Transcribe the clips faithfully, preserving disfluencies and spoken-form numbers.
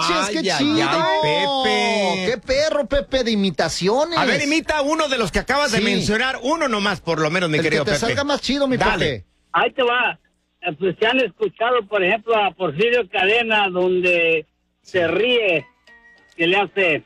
manches, qué ay, chido. ay, Pepe. Qué perro, Pepe, de imitaciones. A ver, imita uno de los que acabas Sí. de mencionar. Uno nomás, por lo menos, mi El querido que te Pepe. salga más chido, mi Dale. Pepe. Ahí te va. Eh, Pues se han escuchado, por ejemplo, a Porfirio Cadena, donde se ríe, que le hace...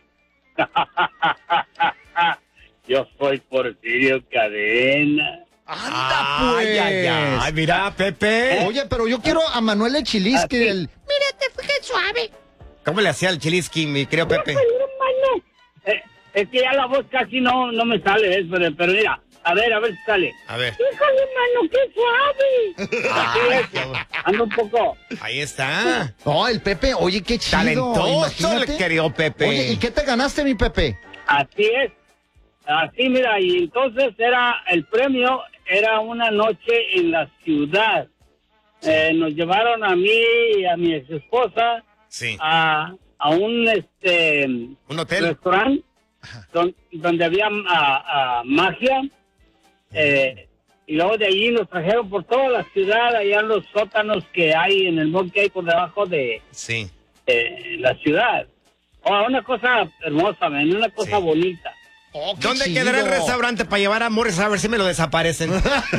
Yo soy Porfirio Cadena. Anda, pues. Ay, ay, ay, mira, Pepe. Oye, pero yo quiero a Manuel Echiliski, Así. el... Mírate, qué suave. ¿Cómo le hacía el Chiliski, mi querido Pepe? Eh, es que ya la voz casi no, no me sale, ¿eh? pero, pero mira, a ver, a ver si sale. A ver. Híjole, mano, qué suave. Así es. Ando un poco. Ahí está. No, el Pepe, oye, qué chido. Talentoso, Imagínate. el querido Pepe. Oye, ¿y qué te ganaste, mi Pepe? Así es. Así, mira, y entonces era, el premio era una noche en la ciudad. Eh, nos llevaron a mí y a mi ex esposa Sí. a, a un este Un hotel. restaurante don- donde había a, a magia. Eh, y luego de allí nos trajeron por toda la ciudad, allá en los sótanos que hay, en el monte que hay por debajo de Sí. eh, la ciudad. Oh, una cosa hermosa, man, una cosa Sí. bonita. Oh, qué ¿Dónde chido. quedará el restaurante para llevar a Morris a ver si me lo desaparecen?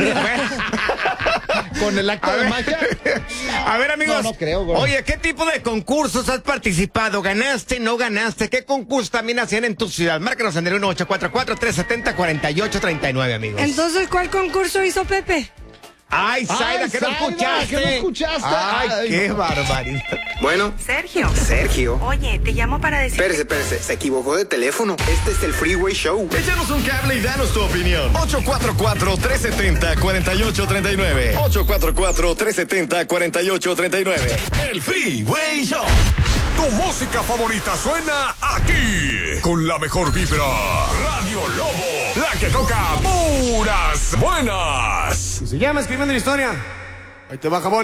Con el acto A de ver. magia. A ver, amigos. No, no creo, güey. Oye, ¿qué tipo de concursos has participado? ¿Ganaste, no ganaste? ¿Qué concursos también hacían en tu ciudad? Márcanos en el uno ocho cuatro cuatro, tres siete cero, cuatro ocho tres nueve, amigos. Entonces, ¿cuál concurso hizo Pepe? Ay, Zaira, Ay, que no Zaira, escuchaste. que no escuchaste. Ay, Ay, qué no. barbaridad. Bueno, Sergio. Sergio. Oye, te llamo para decir... Espérese, espérese, se equivocó de teléfono. Este es el Freeway Show. Échanos un cable y danos tu opinión. ocho cuatro cuatro, tres siete cero, cuatro ocho tres nueve. ocho cuatro cuatro, tres siete cero, cuatro ocho tres nueve. El Freeway Show. Tu música favorita suena aquí. Con la mejor vibra. Radio Lobo. La que toca puras buenas. Se llama Escribiendo una Historia. Ahí te va, jabón.